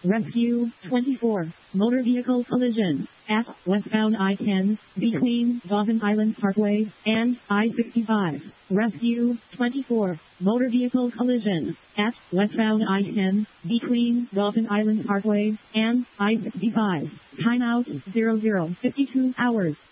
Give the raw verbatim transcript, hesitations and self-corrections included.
Rescue twenty-four. Motor vehicle collision at westbound I ten between Govan Island Parkway and I sixty-five. Rescue twenty-four. Motor vehicle collision at westbound I ten between Govan Island Parkway and I sixty-five. Timeout zero zero fifty-two hours.